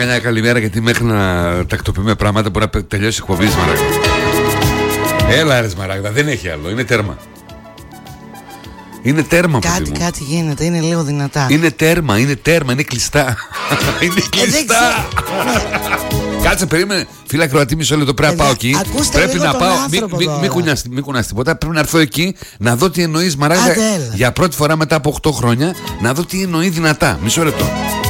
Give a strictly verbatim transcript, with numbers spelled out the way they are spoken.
καμιά καλημέρα, γιατί μέχρι να τακτοποιούμε πράγματα μπορεί να τελειώσει η εκπομπή, Σμαράγδα. Έλα ρε Σμαράγδα, δεν έχει άλλο, είναι τέρμα. Είναι τέρμα, κάτι, μου. κάτι γίνεται, είναι λίγο δυνατά. Είναι τέρμα, είναι τέρμα, είναι κλειστά. Είναι κλειστά. Κάτσε, περίμενε. Φίλα Κροατή, μισό λεπτό, πρέπει να πάω εκεί. Πρέπει να πάω. Μην κουνιάσει τίποτα. Πρέπει να έρθω εκεί να δω τι εννοεί, Σμαράγδα, για πρώτη φορά μετά από οκτώ χρόνια. Να δω τι εννοεί δυνατά. Μισό λεπτό.